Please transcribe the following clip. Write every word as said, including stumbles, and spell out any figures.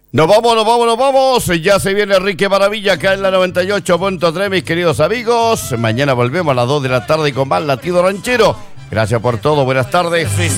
Nos vamos, nos vamos, nos vamos. Ya se viene Enrique Maravilla acá en la noventa y ocho punto tres, mis queridos amigos. Mañana volvemos a las dos de la tarde con más Latido Ranchero. Gracias por todo, buenas tardes.